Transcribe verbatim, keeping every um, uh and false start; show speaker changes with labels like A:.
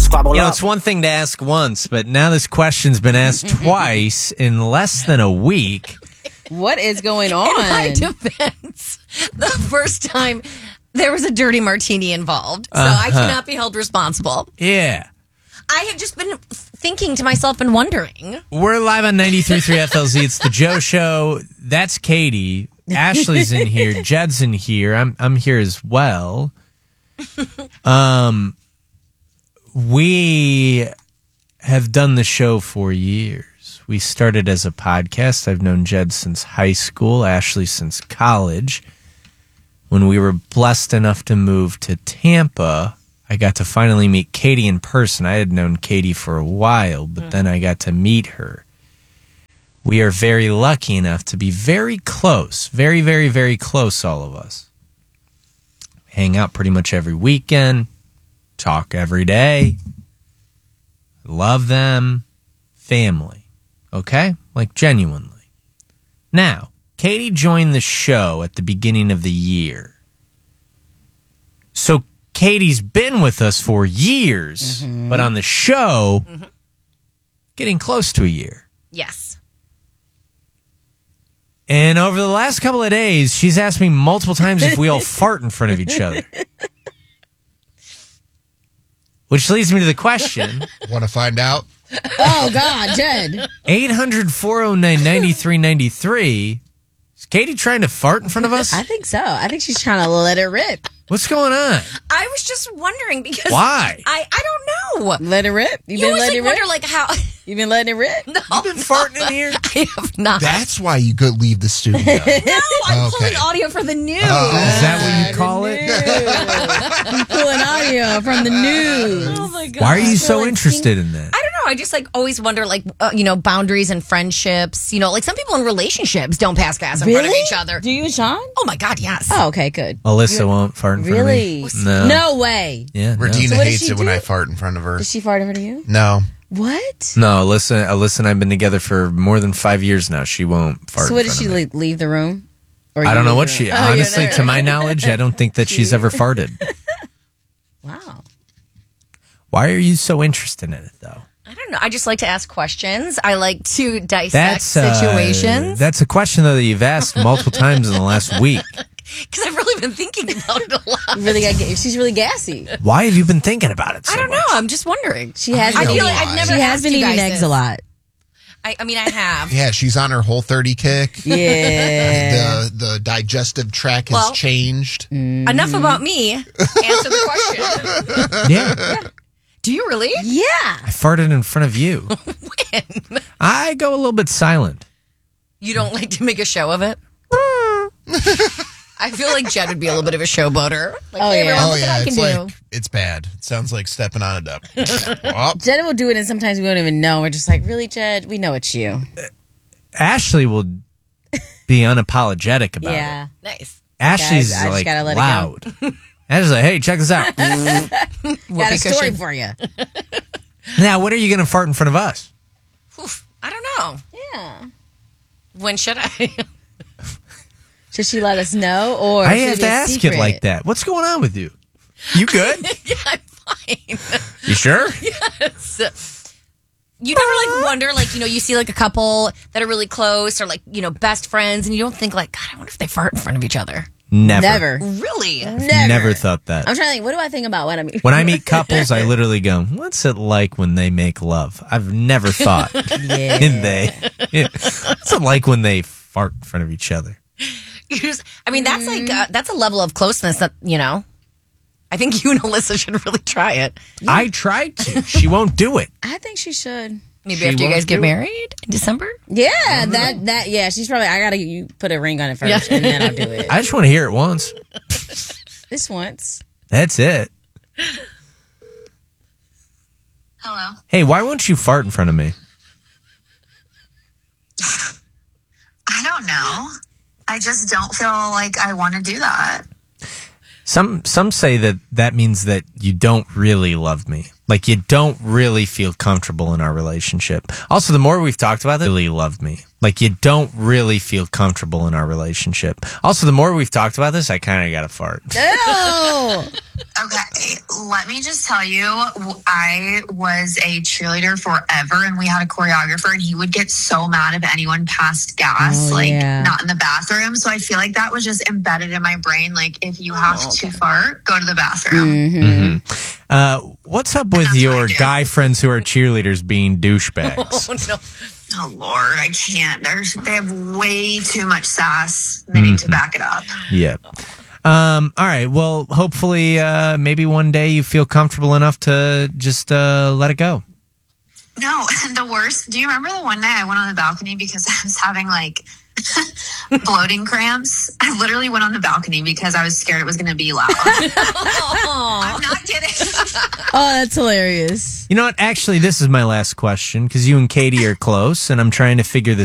A: squabble
B: You know,
A: up.
B: it's one thing to ask once, but now this question's been asked twice in less than a week.
C: What is going on?
D: In my defense, the first time there was a dirty martini involved, so
B: Uh-huh.
D: I cannot be held responsible.
B: Yeah.
D: I have just been thinking to myself and wondering.
B: We're live on ninety-three point three F L Z. It's the Joe Show. That's Katie. Ashley's in here. Jed's in here. I'm I'm here as well. Um, we have done the show for years. We started as a podcast. I've known Jed since high school, Ashley since college. When we were blessed enough to move to Tampa, I got to finally meet Katie in person. I had known Katie for a while, but then I got to meet her. We are very lucky enough to be very close, very, very, very close, all of us. Hang out pretty much every weekend, talk every day, love them, family, okay? Like, genuinely. Now, Katie joined the show at the beginning of the year. So, Katie's been with us for years, mm-hmm. but on the show, mm-hmm. getting close to a year.
D: Yes.
B: And over the last couple of days, she's asked me multiple times if we all fart in front of each other. Which leads me to the question.
E: Want to find out?
C: Oh, God, Jed.
B: eight hundred, four oh nine, nine three nine three. Is Katie trying to fart in front of us?
C: I think so. I think she's trying to let it rip.
B: What's going on?
D: I was just wondering because
B: why?
D: I, I don't know.
C: Let it rip.
D: You
C: You've been
D: always
C: letting
D: like,
C: it rip.
D: wonder like how
C: You've been letting it rip.
D: No,
B: You've been farting in here.
D: I have not.
E: That's why you could leave the studio.
D: No, I'm
E: Okay.
D: pulling audio for the news.
E: Oh.
B: Is that what you call it?
C: I'm pulling audio from the news.
D: Oh my god!
B: Why are you so
D: like,
B: interested in that?
D: I don't know. I just like always wonder, like uh, you know, boundaries and friendships. You know, like some people in relationships don't pass gas in front of each other.
C: Do you and Sean?
D: Oh my god, yes.
C: Oh, okay, good.
B: Alyssa won't fart in front
C: Really?
B: of me. No.
C: No way.
B: Yeah. No.
E: Regina
C: So what does
E: hates
C: she
E: it when
C: do?
E: I fart in front of her.
C: Does she fart in front of you?
E: No.
C: What?
B: No, Alyssa, Alyssa and I have been together for more than five years now. She won't fart
C: So
B: in
C: what, did
B: front
C: she
B: of me.
C: like, leave the room? Or
B: I
C: you
B: don't know
C: leave
B: what
C: the
B: she...
C: room? Oh,
B: honestly,
C: you're
B: to
C: there.
B: my knowledge, I don't think that she's ever farted.
C: Wow.
B: Why are you so interested in it, though?
D: I don't know. I just like to ask questions. I like to dissect
B: That's uh,
D: situations.
B: That's a question, though, that you've asked multiple times in the last week.
D: Because I've really been thinking about it a lot.
C: You really got, she's really gassy.
B: Why have you been thinking about it so
D: I don't know.
B: much?
D: I'm just wondering.
C: She has
D: I
C: been
D: feel
C: eating-
D: like I've never
C: She has
D: asked
C: been
D: you
C: eating
D: guys
C: eggs
D: this.
C: a lot.
D: I, I mean, I have.
E: Yeah, she's on her whole thirty kick.
C: Yeah.
E: The the digestive tract has
D: Well-
E: changed.
D: Enough about me. Answer the question.
B: Yeah.
D: Do you really?
C: Yeah.
B: I farted in front of you.
D: When?
B: I go a little bit silent.
D: You don't like to make a show of it? I feel like Jed would be a little bit of a showboater. Like,
C: Oh,
D: hey,
C: yeah.
D: everyone,
E: Oh
D: look what
E: yeah,
D: I can
E: it's
D: do.
E: like it's bad. It sounds like stepping on a duck. Oh,
C: Jed will do it, and sometimes we don't even know. We're just like, really, Jed? We know it's you.
B: Ashley will be unapologetic about
C: Yeah.
B: it.
D: Nice.
B: Ashley's
C: Guys, I just
B: like
C: gotta let it go.
B: loud. Ashley's like, hey, check this out.
C: Got a
D: Whoopee
C: story
D: cushion.
C: for you.
B: Now, when are you going to fart in front of us?
D: Oof, I don't know.
C: Yeah.
D: When should I?
C: Should she let us know, or
B: I
C: should it
B: have
C: be
B: to
C: a
B: ask
C: secret?
B: it like that. What's going on with you? You good?
D: Yeah, I'm fine.
B: You sure?
D: Yes. You never like wonder, like, you know, you see like a couple that are really close or like, you know, best friends, and you don't think like, God, I wonder if they fart in front of each other.
B: Never.
C: Never.
D: Really?
C: Never.
B: Never thought that.
C: I'm trying to think, what do I think about when I meet
B: When I meet couples, I literally go, what's it like when they make love? I've never thought.
C: Yeah.
B: In they. What's it like when they fart in front of each other?
D: You just, I mean, that's like, uh, that's a level of closeness that, you know, I think you and Alyssa should really try it.
B: I tried to. She won't do it.
C: I think she should.
D: Maybe
B: She
D: after you
B: won't
D: guys get
B: do it.
D: married in December?
C: Yeah, that, that, yeah, she's probably, I gotta you put a ring on it first,
D: Yeah.
C: and then I'll do it.
B: I just want to hear it once.
C: This once.
B: That's it.
F: Hello.
B: Hey, why won't you fart in front of me?
F: I don't know. I just don't feel like I want to do that.
B: Some some say that that means that you don't really love me. Like you don't really feel comfortable in our relationship. Also, the more we've talked about it, really love me. Like, you don't really feel comfortable in our relationship. Also, the more we've talked about this, I kind of got to fart.
C: Oh,
F: Okay, let me just tell you, I was a cheerleader forever, and we had a choreographer, and he would get so mad if anyone passed gas,
C: Oh,
F: like
C: yeah.
F: not in the bathroom. So I feel like that was just embedded in my brain. Like, if you have
C: Oh,
F: to fart, go to the bathroom.
C: Mm-hmm.
B: Uh, what's up with
F: That's what
B: your
F: I do.
B: guy friends who are cheerleaders being douchebags?
D: Oh, no.
F: Oh Lord, I can't. There's they have way too much sass. They need to back it up.
B: Yep. Um, all right. Well, hopefully, uh, maybe one day you feel comfortable enough to just uh, let it go.
F: No, the worst. Do you remember the one night I went on the balcony because I was having like bloating cramps? I literally went on the balcony because I was scared it was going to be loud. I'm not kidding.
C: oh, that's hilarious.
B: You know what? Actually, this is my last question because you and Katie are close, and I'm trying to figure this